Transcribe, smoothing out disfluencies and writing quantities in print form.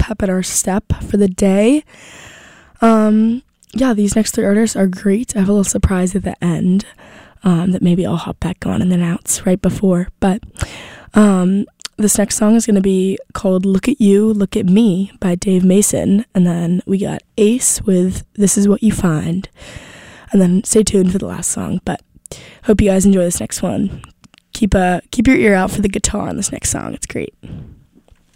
pep in our step for the day. Yeah, these next 3 artists are great. I have a little surprise at the end that maybe I'll hop back on and then announce right before. But this next song is going to be called Look at You, Look at Me by Dave Mason. And then we got Ace with This Is What You Find. And then stay tuned for the last song. But hope you guys enjoy this next one. Keep your ear out for the guitar on this next song. It's great.